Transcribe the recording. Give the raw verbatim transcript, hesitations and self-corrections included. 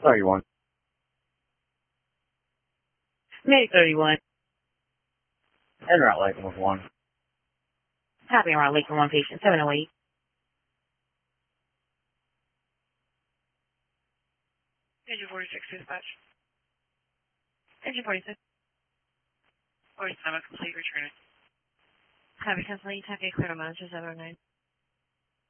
thirty-one. May thirty-one. En route Lakeland with one. Copy around Lakeland one patient seven oh eight. Engine forty-six dispatch. Engine forty-six. forty-seven complete returning. Copy cancel eight, type A clear to manager seven oh nine.